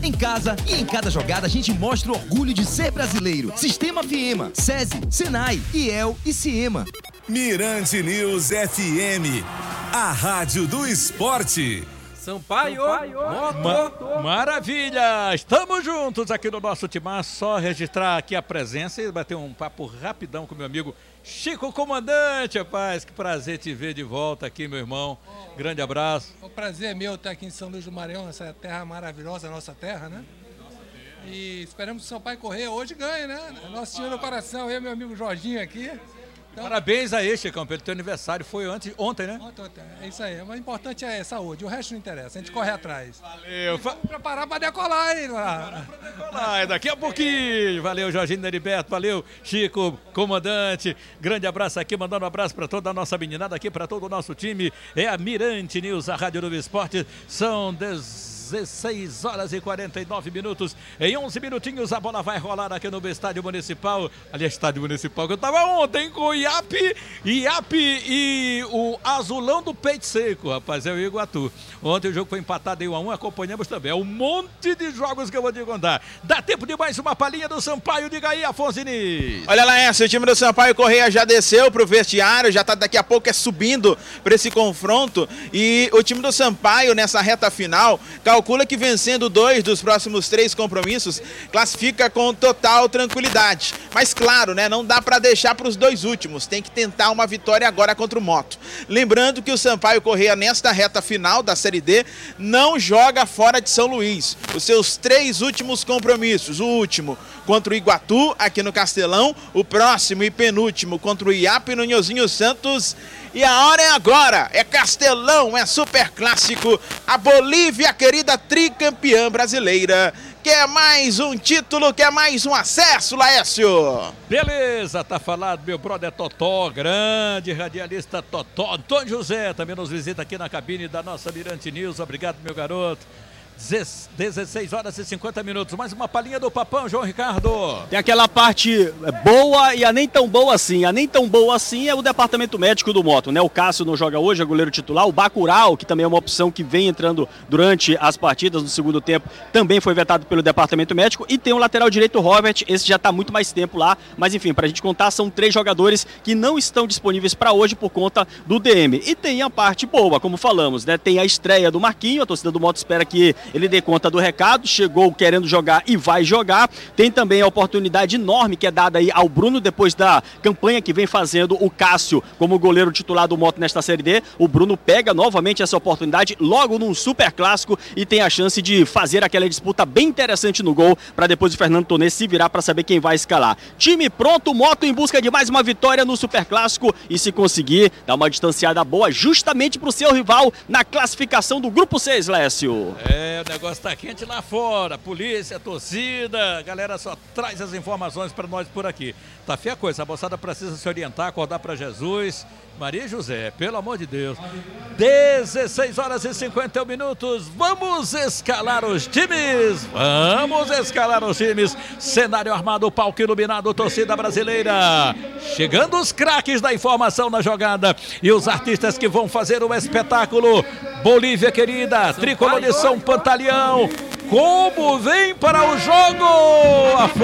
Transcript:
em casa e em cada jogada a gente mostra o orgulho de ser brasileiro. Sistema Fiema, SESI, Senai, IEL e Ciema. Mirante News FM, a rádio do esporte. Sampaio, moto. Maravilha! Estamos juntos aqui no nosso timar. Só registrar aqui a presença e bater um papo rapidão com meu amigo Chico Comandante, rapaz. Que prazer te ver de volta aqui, meu irmão. Grande abraço. O prazer é meu estar aqui em São Luís do Maranhão, essa terra maravilhosa, a nossa terra, né? E esperamos que o Sampaio correr hoje ganhe, né? Nosso time no coração, eu e meu amigo Jorginho aqui. Então, parabéns aí, Chicão, pelo teu aniversário. Foi ontem, né? Ontem, é isso aí. O importante é saúde, o resto não interessa. A gente corre atrás. Valeu. Vamos preparar para decolar aí lá. Daqui a pouquinho. Valeu, Jorginho Heriberto. Valeu, Chico, comandante. Grande abraço aqui, mandando um abraço para toda a nossa meninada aqui, para todo o nosso time. É a Mirante News, a Rádio do Esporte. São 16 horas e 49 minutos. Em 11 minutinhos a bola vai rolar aqui no Estádio Municipal. Aliás, Estádio Municipal que eu estava ontem com o IAP e o Azulão do Peito Seco, rapaz, é o Iguatu. Ontem o jogo foi empatado em 1-1, acompanhamos também. É um monte de jogos que eu vou te contar. Dá tempo de mais uma palhinha do Sampaio, diga aí, Afonso Diniz. Olha lá, o time do Sampaio Correia já desceu pro vestiário, já tá daqui a pouco subindo para esse confronto. E o time do Sampaio nessa reta final calcula que vencendo 2 dos próximos 3 compromissos, classifica com total tranquilidade. Mas claro, né, não dá para deixar para os 2 últimos, tem que tentar uma vitória agora contra o Moto. Lembrando que o Sampaio Correia nesta reta final da Série D não joga fora de São Luís. Os seus 3 últimos compromissos, o último contra o Iguatu aqui no Castelão, o próximo e penúltimo contra o IAP no Nhozinho Santos. E a hora é agora, é Castelão, é super clássico, a Bolívia querida tricampeã brasileira. Quer mais um título, quer mais um acesso, Laércio? Beleza, tá falado, meu brother Totó, grande radialista Totó. Antônio José também nos visita aqui na cabine da nossa Mirante News. Obrigado, meu garoto. 16 horas e 50 minutos. Mais uma palhinha do Papão, João Ricardo. Tem aquela parte boa e a nem tão boa assim. A nem tão boa assim é o departamento médico do Moto, né? O Cássio não joga hoje, é goleiro titular. O Bacurau, que também é uma opção que vem entrando durante as partidas no segundo tempo, também foi vetado pelo departamento médico. E tem o lateral direito, o Robert. Esse já está muito mais tempo lá. Mas enfim, pra gente contar, são 3 jogadores que não estão disponíveis para hoje por conta do DM. E tem a parte boa, como falamos, né? Tem a estreia do Marquinho. A torcida do Moto espera que ele dê conta do recado, chegou querendo jogar e vai jogar. Tem também a oportunidade enorme que é dada aí ao Bruno depois da campanha que vem fazendo o Cássio como goleiro titular do Moto nesta Série D. O Bruno pega novamente essa oportunidade logo num super clássico e tem a chance de fazer aquela disputa bem interessante no gol para depois o Fernando Tonê se virar para saber quem vai escalar. Time pronto, Moto em busca de mais uma vitória no super clássico e se conseguir dar uma distanciada boa justamente para o seu rival na classificação do Grupo 6, Lécio. O negócio tá quente lá fora, polícia, torcida, a galera só traz as informações para nós por aqui. Tá feia a coisa, a moçada precisa se orientar, acordar para Jesus. Maria e José, pelo amor de Deus. 16 horas e 51 minutos, vamos escalar os times, cenário armado, palco iluminado, torcida brasileira, chegando os craques da informação na jogada e os artistas que vão fazer o espetáculo. Bolívia querida, tricolor de São Pantaleão, como vem para o jogo?